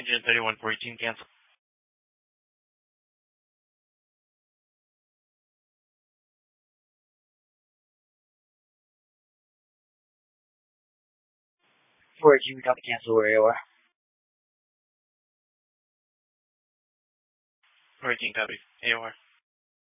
131.14 cancel. 4G, we copy cancel where you are. 14 copy. AOR.